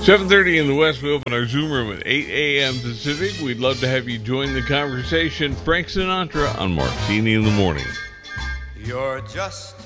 7:30 in the West. We open our Zoom room at 8 a.m. Pacific. We'd love to have you join the conversation. Frank Sinatra on Martini in the Morning. You're just